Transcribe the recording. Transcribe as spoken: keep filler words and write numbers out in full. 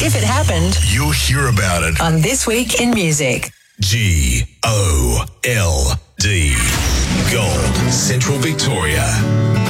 If it happened, you'll hear about it on This Week in Music. G O L D. Gold, Central Victoria.